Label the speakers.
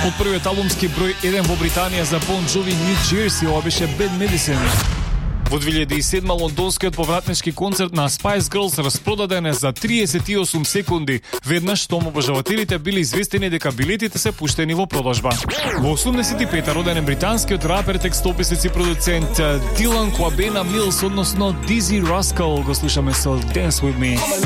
Speaker 1: Од првиот албумски број 1 во Британија за Bon Jovi New Jersey, ова беше Bad Medicine. Во 2007 лондонскиот повратнички концерт на Spice Girls распродаден е за 38 секунди, веднаш што обожавателите били известени дека билетите се пуштени во продажба. Во 85 роден е британскиот рапер, текстописец и продуцент Дилан Куабена Милс, односно Дизи Раскал. Го слушаме со Dance With Me.